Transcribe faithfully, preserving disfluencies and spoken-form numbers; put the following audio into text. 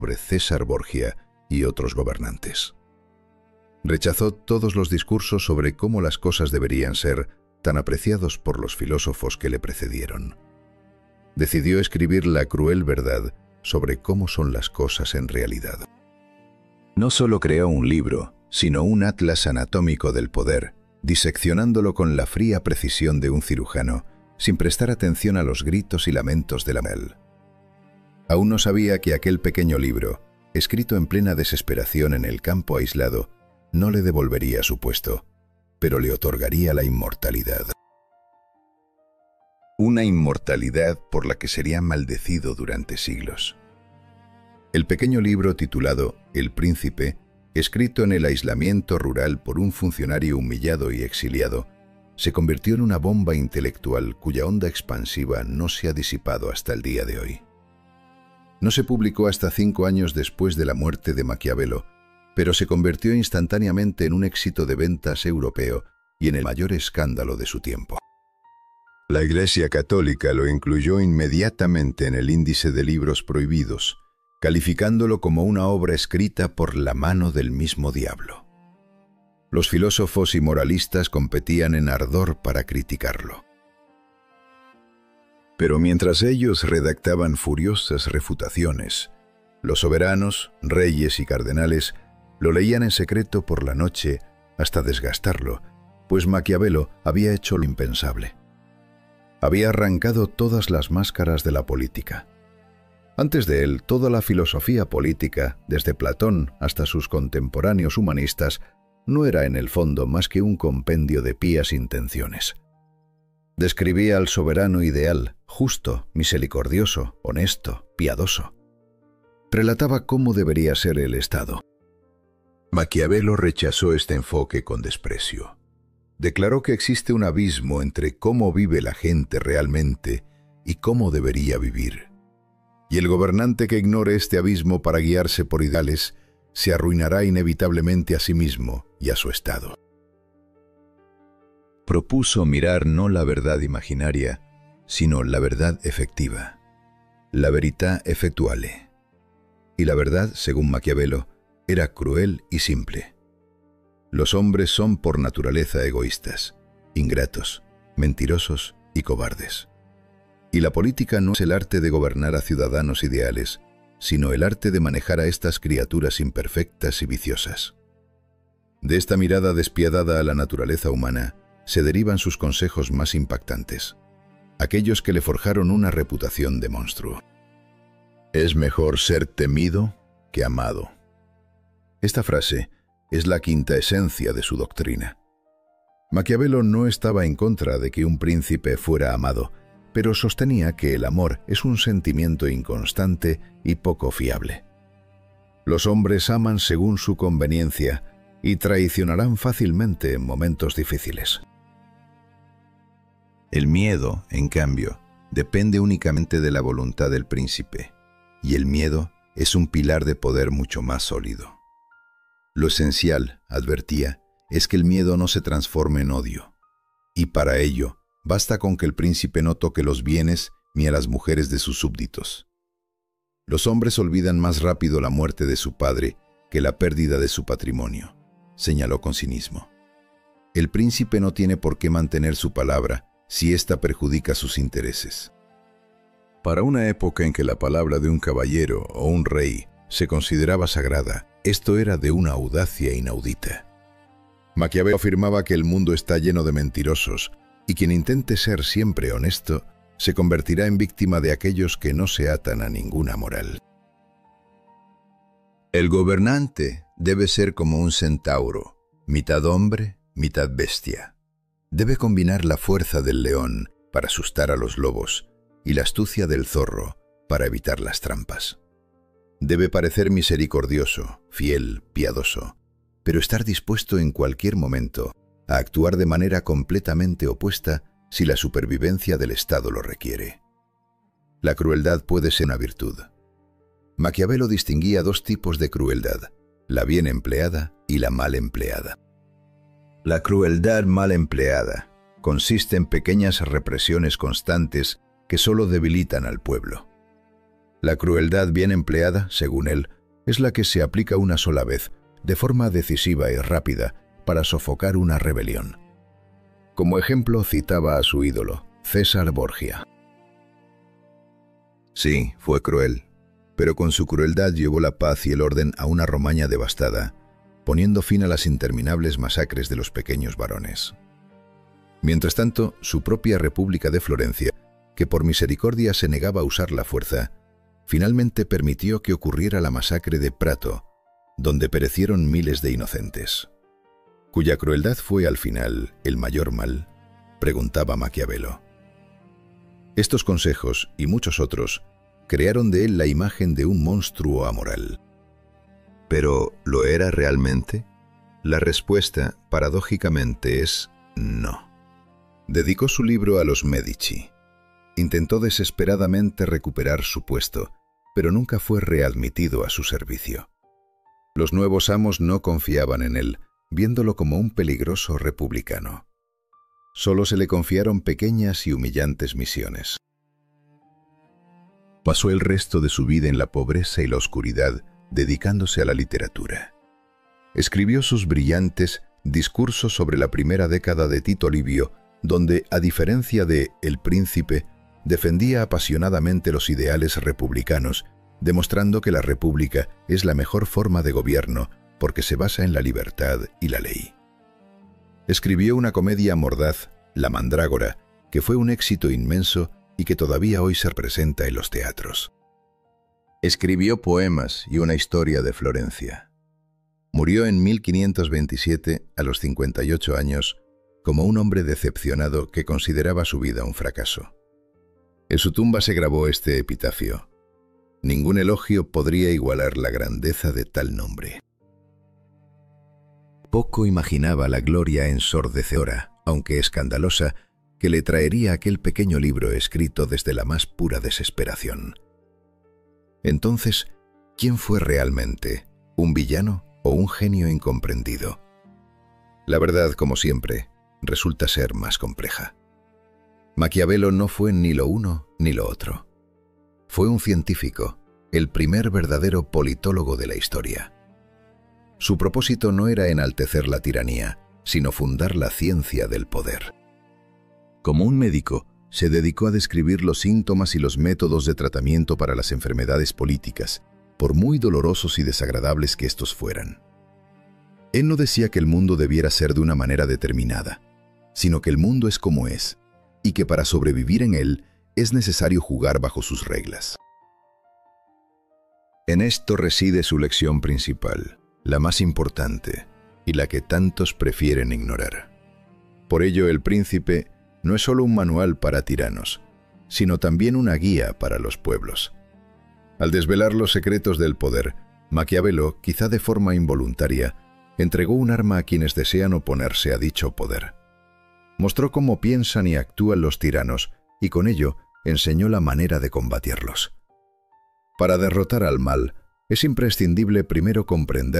sobre César Borgia y otros gobernantes. Rechazó todos los discursos sobre cómo las cosas deberían ser, tan apreciados por los filósofos que le precedieron. Decidió escribir la cruel verdad sobre cómo son las cosas en realidad. No solo creó un libro, sino un atlas anatómico del poder, diseccionándolo con la fría precisión de un cirujano, sin prestar atención a los gritos y lamentos de la mal. Aún no sabía que aquel pequeño libro, escrito en plena desesperación en el campo aislado, no le devolvería su puesto, pero le otorgaría la inmortalidad. Una inmortalidad por la que sería maldecido durante siglos. El pequeño libro titulado El Príncipe, escrito en el aislamiento rural por un funcionario humillado y exiliado, se convirtió en una bomba intelectual cuya onda expansiva no se ha disipado hasta el día de hoy. No se publicó hasta cinco años después de la muerte de Maquiavelo, pero se convirtió instantáneamente en un éxito de ventas europeo y en el mayor escándalo de su tiempo. La Iglesia Católica lo incluyó inmediatamente en el índice de libros prohibidos, calificándolo como una obra escrita por la mano del mismo diablo. Los filósofos y moralistas competían en ardor para criticarlo. Pero mientras ellos redactaban furiosas refutaciones, los soberanos, reyes y cardenales lo leían en secreto por la noche hasta desgastarlo, pues Maquiavelo había hecho lo impensable. Había arrancado todas las máscaras de la política. Antes de él, toda la filosofía política, desde Platón hasta sus contemporáneos humanistas, no era en el fondo más que un compendio de pías intenciones. Describía al soberano ideal, justo, misericordioso, honesto, piadoso. Relataba cómo debería ser el Estado. Maquiavelo rechazó este enfoque con desprecio. Declaró que existe un abismo entre cómo vive la gente realmente y cómo debería vivir. Y el gobernante que ignore este abismo para guiarse por ideales se arruinará inevitablemente a sí mismo y a su Estado. Propuso mirar no la verdad imaginaria, sino la verdad efectiva, la verità effettuale. Y la verdad, según Maquiavelo, era cruel y simple. Los hombres son por naturaleza egoístas, ingratos, mentirosos y cobardes. Y la política no es el arte de gobernar a ciudadanos ideales, sino el arte de manejar a estas criaturas imperfectas y viciosas. De esta mirada despiadada a la naturaleza humana se derivan sus consejos más impactantes, aquellos que le forjaron una reputación de monstruo. Es mejor ser temido que amado. Esta frase es la quinta esencia de su doctrina. Maquiavelo no estaba en contra de que un príncipe fuera amado, pero sostenía que el amor es un sentimiento inconstante y poco fiable. Los hombres aman según su conveniencia y traicionarán fácilmente en momentos difíciles. El miedo, en cambio, depende únicamente de la voluntad del príncipe, y el miedo es un pilar de poder mucho más sólido. Lo esencial, advertía, es que el miedo no se transforme en odio, y para ello basta con que el príncipe no toque los bienes ni a las mujeres de sus súbditos. Los hombres olvidan más rápido la muerte de su padre que la pérdida de su patrimonio, señaló con cinismo. El príncipe no tiene por qué mantener su palabra si ésta perjudica sus intereses. Para una época en que la palabra de un caballero o un rey se consideraba sagrada, esto era de una audacia inaudita. Maquiavelo afirmaba que el mundo está lleno de mentirosos y quien intente ser siempre honesto se convertirá en víctima de aquellos que no se atan a ninguna moral. El gobernante debe ser como un centauro, mitad hombre, mitad bestia. Debe combinar la fuerza del león para asustar a los lobos y la astucia del zorro para evitar las trampas. Debe parecer misericordioso, fiel, piadoso, pero estar dispuesto en cualquier momento a actuar de manera completamente opuesta si la supervivencia del Estado lo requiere. La crueldad puede ser una virtud. Maquiavelo distinguía dos tipos de crueldad, la bien empleada y la mal empleada. La crueldad mal empleada consiste en pequeñas represiones constantes que solo debilitan al pueblo. La crueldad bien empleada, según él, es la que se aplica una sola vez, de forma decisiva y rápida, para sofocar una rebelión. Como ejemplo citaba a su ídolo, César Borgia. Sí, fue cruel, pero con su crueldad llevó la paz y el orden a una Romaña devastada, poniendo fin a las interminables masacres de los pequeños varones. Mientras tanto, su propia República de Florencia, que por misericordia se negaba a usar la fuerza, finalmente permitió que ocurriera la masacre de Prato, donde perecieron miles de inocentes. ¿Cuya crueldad fue al final el mayor mal?, preguntaba Maquiavelo. Estos consejos, y muchos otros, crearon de él la imagen de un monstruo amoral. ¿Pero lo era realmente? La respuesta, paradójicamente, es no. Dedicó su libro a los Medici. Intentó desesperadamente recuperar su puesto, pero nunca fue readmitido a su servicio. Los nuevos amos no confiaban en él, viéndolo como un peligroso republicano. Solo se le confiaron pequeñas y humillantes misiones. Pasó el resto de su vida en la pobreza y la oscuridad, dedicándose a la literatura. Escribió sus brillantes discursos sobre la primera década de Tito Livio, donde, a diferencia de El Príncipe, defendía apasionadamente los ideales republicanos, demostrando que la república es la mejor forma de gobierno porque se basa en la libertad y la ley. Escribió una comedia mordaz, La Mandrágora, que fue un éxito inmenso y que todavía hoy se representa en los teatros. Escribió poemas y una historia de Florencia. Murió en mil quinientos veintisiete, a los cincuenta y ocho años, como un hombre decepcionado que consideraba su vida un fracaso. En su tumba se grabó este epitafio: ningún elogio podría igualar la grandeza de tal nombre. Poco imaginaba la gloria ensordecedora, aunque escandalosa, que le traería aquel pequeño libro escrito desde la más pura desesperación. Entonces, ¿quién fue realmente? ¿Un villano o un genio incomprendido? La verdad, como siempre, resulta ser más compleja. Maquiavelo no fue ni lo uno ni lo otro. Fue un científico, el primer verdadero politólogo de la historia. Su propósito no era enaltecer la tiranía, sino fundar la ciencia del poder. Como un médico, se dedicó a describir los síntomas y los métodos de tratamiento para las enfermedades políticas, por muy dolorosos y desagradables que estos fueran. Él no decía que el mundo debiera ser de una manera determinada, sino que el mundo es como es, y que para sobrevivir en él es necesario jugar bajo sus reglas. En esto reside su lección principal, la más importante y la que tantos prefieren ignorar. Por ello, El Príncipe no es solo un manual para tiranos, sino también una guía para los pueblos. Al desvelar los secretos del poder, Maquiavelo, quizá de forma involuntaria, entregó un arma a quienes desean oponerse a dicho poder. Mostró cómo piensan y actúan los tiranos y con ello enseñó la manera de combatirlos. Para derrotar al mal, es imprescindible primero comprender